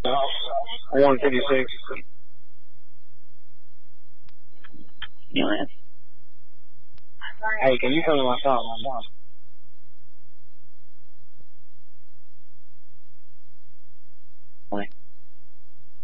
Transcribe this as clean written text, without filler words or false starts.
156. You know, Hey, can you come to my shop?